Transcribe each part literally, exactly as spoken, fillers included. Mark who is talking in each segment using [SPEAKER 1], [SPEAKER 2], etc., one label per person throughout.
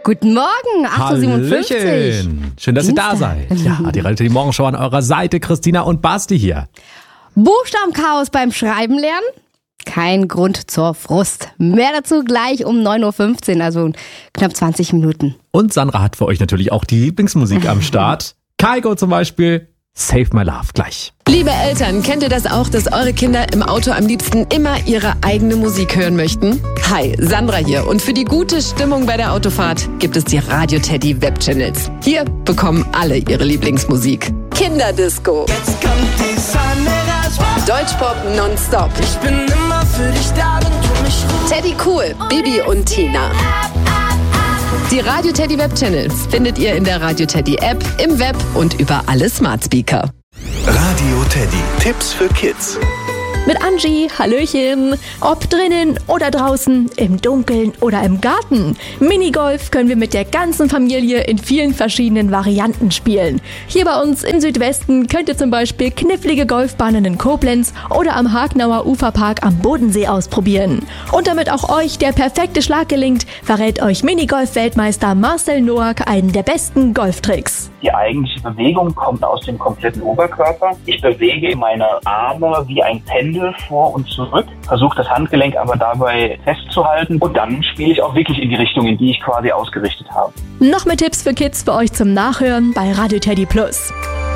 [SPEAKER 1] Guten Morgen, acht Uhr siebenundfünfzig.
[SPEAKER 2] Hallöchen. Schön, dass ihr da seid. Ja, die Radio Teddy Morgenshow an eurer Seite. Christina und Basti hier.
[SPEAKER 1] Buchstabenchaos beim Schreiben lernen? Kein Grund zur Frust. Mehr dazu gleich um neun Uhr fünfzehn, also in knapp zwanzig Minuten.
[SPEAKER 2] Und Sandra hat für euch natürlich auch die Lieblingsmusik am Start. Kygo zum Beispiel. Save My Love gleich.
[SPEAKER 3] Liebe Eltern, kennt ihr das auch, dass eure Kinder im Auto am liebsten immer ihre eigene Musik hören möchten? Hi, Sandra hier. Und für die gute Stimmung bei der Autofahrt gibt es die Radio Teddy Webchannels. Hier bekommen alle ihre Lieblingsmusik. Kinderdisco.
[SPEAKER 4] Jetzt kommt die Sonne raus.
[SPEAKER 3] Deutschpop nonstop.
[SPEAKER 4] Ich bin immer für dich da, wenn du mich rufst.
[SPEAKER 3] Teddy Cool, Bibi und Tina. Die Radio Teddy Webchannels findet ihr in der Radio Teddy App, im Web und über alle Smart Speaker.
[SPEAKER 5] Radio Teddy. Tipps für Kids.
[SPEAKER 6] Mit Angie, Hallöchen. Ob drinnen oder draußen, im Dunkeln oder im Garten. Minigolf können wir mit der ganzen Familie in vielen verschiedenen Varianten spielen. Hier bei uns im Südwesten könnt ihr zum Beispiel knifflige Golfbahnen in Koblenz oder am Hagenauer Uferpark am Bodensee ausprobieren. Und damit auch euch der perfekte Schlag gelingt, verrät euch Minigolf-Weltmeister Marcel Noack einen der besten Golftricks.
[SPEAKER 7] Die eigentliche Bewegung kommt aus dem kompletten Oberkörper. Ich bewege meine Arme wie ein Pendel vor und zurück, versuche das Handgelenk aber dabei festzuhalten und dann spiele ich auch wirklich in die Richtung, in die ich quasi ausgerichtet habe.
[SPEAKER 6] Noch mehr Tipps für Kids für euch zum Nachhören bei Radio Teddy Plus.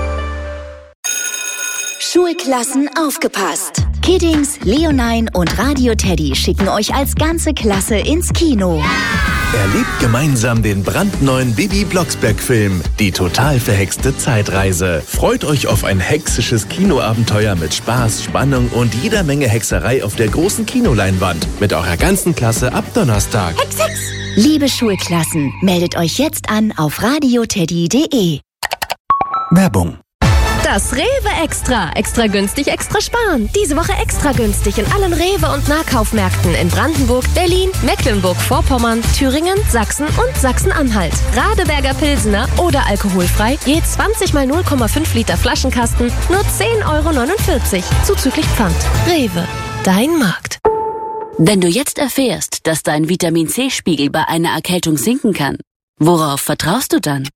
[SPEAKER 8] Schulklassen aufgepasst. Kiddings, Leonine und Radio Teddy schicken euch als ganze Klasse ins Kino.
[SPEAKER 5] Erlebt gemeinsam den brandneuen Bibi Blocksberg-Film Die total verhexte Zeitreise. Freut euch auf ein hexisches Kinoabenteuer mit Spaß, Spannung und jeder Menge Hexerei auf der großen Kinoleinwand. Mit eurer ganzen Klasse ab Donnerstag.
[SPEAKER 8] Hex, Hex! Liebe Schulklassen, meldet euch jetzt an auf radioteddy punkt de.
[SPEAKER 5] Werbung.
[SPEAKER 9] Das Rewe Extra. Extra günstig, extra sparen. Diese Woche extra günstig in allen Rewe- und Nahkaufmärkten in Brandenburg, Berlin, Mecklenburg-Vorpommern, Thüringen, Sachsen und Sachsen-Anhalt. Radeberger Pilsener oder alkoholfrei, je zwanzig mal null Komma fünf Liter Flaschenkasten, nur zehn Euro neunundvierzig, zuzüglich Pfand. Rewe, dein Markt.
[SPEAKER 10] Wenn du jetzt erfährst, dass dein Vitamin-C-Spiegel bei einer Erkältung sinken kann, worauf vertraust du dann?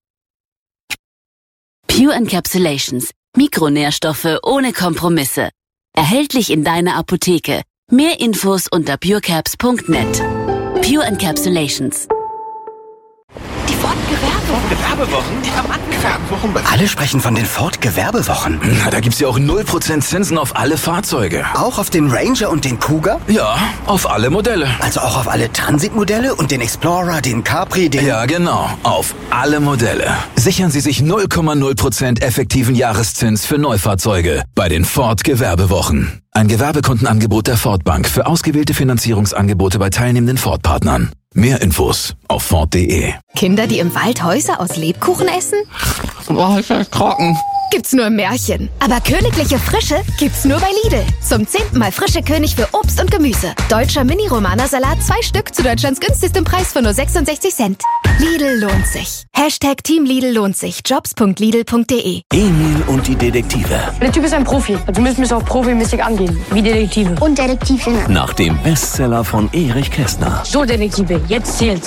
[SPEAKER 10] Pure Encapsulations. Mikronährstoffe ohne Kompromisse. Erhältlich in deiner Apotheke. Mehr Infos unter purecaps punkt net. Pure Encapsulations.
[SPEAKER 11] Die Ford-Gewerbewochen. Gewerbewochen? Die Gewerbewochen. Alle sprechen von den Ford-Gewerbewochen.
[SPEAKER 12] Na, da gibt's ja auch null Prozent Zinsen auf alle Fahrzeuge.
[SPEAKER 11] Auch auf den Ranger und den Kuga?
[SPEAKER 12] Ja, auf alle Modelle.
[SPEAKER 11] Also auch auf alle Transit-Modelle und den Explorer, den Capri, den...
[SPEAKER 12] Ja, genau. Auf alle Modelle. Sichern Sie sich null Komma null Prozent effektiven Jahreszins für Neufahrzeuge bei den Ford-Gewerbewochen. Ein Gewerbekundenangebot der Ford Bank für ausgewählte Finanzierungsangebote bei teilnehmenden Ford-Partnern. Mehr Infos auf ford punkt de.
[SPEAKER 13] Kinder, die im Wald Häuser aus Lebkuchen essen?
[SPEAKER 14] Boah, ich bin trocken.
[SPEAKER 13] Gibt's nur im Märchen. Aber königliche Frische gibt's nur bei Lidl. Zum zehnten Mal frische König für Obst und Gemüse. Deutscher Mini-Romana-Salat, zwei Stück zu Deutschlands günstigstem Preis für nur sechsundsechzig Cent. Lidl lohnt sich. Hashtag Team Lidl lohnt sich. Jobs punkt lidl punkt de.
[SPEAKER 5] Emil und die Detektive.
[SPEAKER 15] Der Typ ist ein Profi. Also müssen wir es auch profimäßig angehen. Wie Detektive.
[SPEAKER 13] Und Detektivin.
[SPEAKER 5] Nach dem Bestseller von Erich Kästner.
[SPEAKER 15] So, Detektive, jetzt zählt's.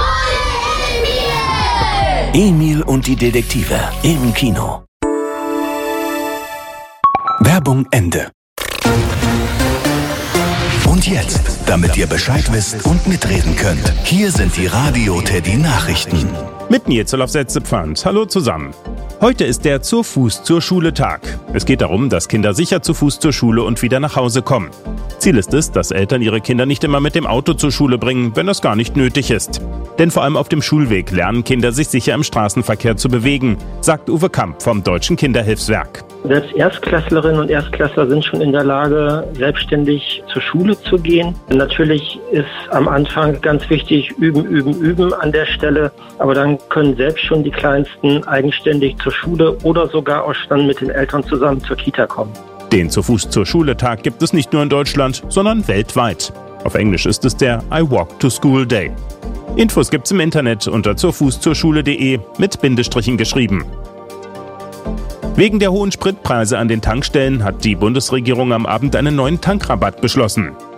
[SPEAKER 5] Emil und die Detektive im Kino. Werbung Ende. Und jetzt, damit ihr Bescheid wisst und mitreden könnt, hier sind die Radio Teddy Nachrichten.
[SPEAKER 16] Mit Nils Olaf-Setze Pfand. Hallo zusammen. Heute ist der Zur Fuß zur Schule Tag. Es geht darum, dass Kinder sicher zu Fuß zur Schule und wieder nach Hause kommen. Ziel ist es, dass Eltern ihre Kinder nicht immer mit dem Auto zur Schule bringen, wenn das gar nicht nötig ist. Denn vor allem auf dem Schulweg lernen Kinder sich sicher im Straßenverkehr zu bewegen, sagt Uwe Kamp vom Deutschen Kinderhilfswerk.
[SPEAKER 17] Selbst Erstklässlerinnen und Erstklässler sind schon in der Lage, selbstständig zur Schule zu gehen. Natürlich ist am Anfang ganz wichtig, üben, üben, üben an der Stelle. Aber dann können selbst schon die Kleinsten eigenständig zur Schule oder sogar auch dann mit den Eltern zusammen zur Kita kommen.
[SPEAKER 16] Den Zu Fuß zur Schule-Tag gibt es nicht nur in Deutschland, sondern weltweit. Auf Englisch ist es der I Walk to School Day. Infos gibt's im Internet unter zurfußzurschule punkt de mit Bindestrichen geschrieben. Wegen der hohen Spritpreise an den Tankstellen hat die Bundesregierung am Abend einen neuen Tankrabatt beschlossen.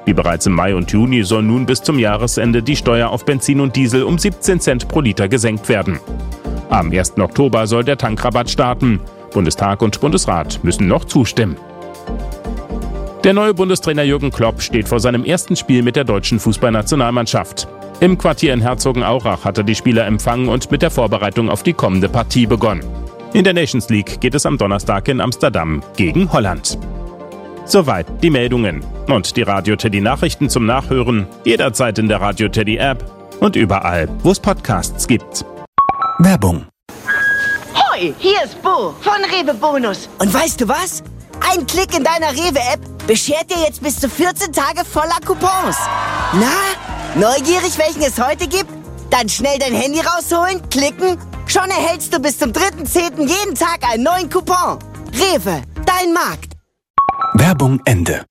[SPEAKER 16] Wie bereits im Mai und Juni soll nun bis zum Jahresende die Steuer auf Benzin und Diesel um siebzehn Cent pro Liter gesenkt werden. Am ersten Oktober soll der Tankrabatt starten. Bundestag und Bundesrat müssen noch zustimmen. Der neue Bundestrainer Jürgen Klopp steht vor seinem ersten Spiel mit der deutschen Fußballnationalmannschaft. Im Quartier in Herzogenaurach hat er die Spieler empfangen und mit der Vorbereitung auf die kommende Partie begonnen. In der Nations League geht es am Donnerstag in Amsterdam gegen Holland. Soweit die Meldungen. Und die Radio Teddy Nachrichten zum Nachhören jederzeit in der Radio Teddy App und überall, wo es Podcasts gibt.
[SPEAKER 11] Werbung.
[SPEAKER 18] Hoi, hier ist Bo von Rewe Bonus. Und weißt du was? Ein Klick in deiner Rewe-App beschert dir jetzt bis zu vierzehn Tage voller Coupons. Na, neugierig, welchen es heute gibt? Dann schnell dein Handy rausholen, klicken. Schon erhältst du bis zum dritten zehnten jeden Tag einen neuen Coupon. Rewe, dein Markt.
[SPEAKER 11] Werbung Ende.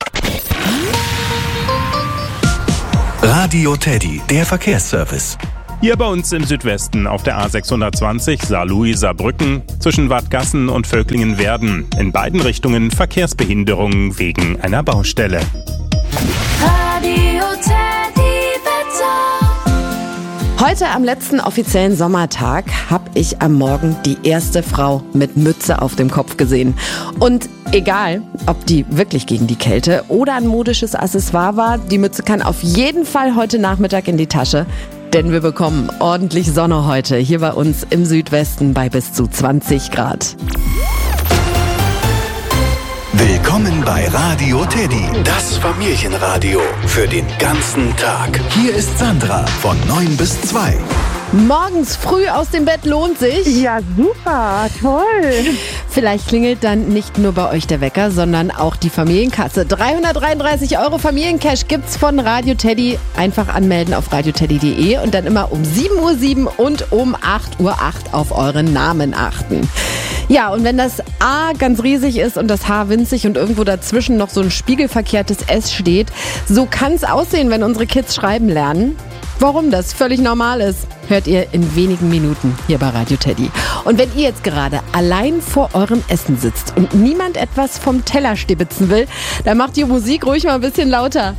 [SPEAKER 11] Radio Teddy, der Verkehrsservice.
[SPEAKER 16] Hier bei uns im Südwesten auf der A sechshundertzwanzig Saarlouis-Saarbrücken zwischen Wadgassen und Völklingen-Werden. In beiden Richtungen Verkehrsbehinderungen wegen einer Baustelle.
[SPEAKER 9] Radio Teddy Wetter.
[SPEAKER 3] Heute am letzten offiziellen Sommertag habe ich am Morgen die erste Frau mit Mütze auf dem Kopf gesehen. Und egal, ob die wirklich gegen die Kälte oder ein modisches Accessoire war, die Mütze kann auf jeden Fall heute Nachmittag in die Tasche. Denn wir bekommen ordentlich Sonne heute hier bei uns im Südwesten bei bis zu zwanzig Grad.
[SPEAKER 11] Willkommen bei Radio Teddy, das Familienradio für den ganzen Tag. Hier ist Sandra von neun bis zwei.
[SPEAKER 3] Morgens früh aus dem Bett lohnt sich.
[SPEAKER 19] Ja, super, toll.
[SPEAKER 3] Vielleicht klingelt dann nicht nur bei euch der Wecker, sondern auch die Familienkasse. dreihundertdreiunddreißig Euro Familiencash gibt's von Radio Teddy. Einfach anmelden auf radioteddy punkt de und dann immer um sieben Uhr sieben und um acht Uhr acht auf euren Namen achten. Ja, und wenn das A ganz riesig ist und das H winzig und irgendwo dazwischen noch so ein spiegelverkehrtes S steht, so kann's aussehen, wenn unsere Kids schreiben lernen. Warum das völlig normal ist, hört ihr in wenigen Minuten hier bei Radio Teddy. Und wenn ihr jetzt gerade allein vor eurem Essen sitzt und niemand etwas vom Teller stibitzen will, dann macht die Musik ruhig mal ein bisschen lauter.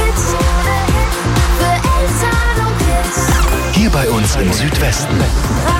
[SPEAKER 11] Hier bei uns im Südwesten.